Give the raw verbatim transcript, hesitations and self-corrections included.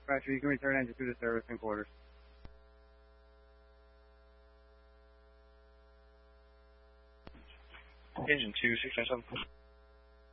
Roger, you can return engine two to service and quarters. Engine two, six nine seven.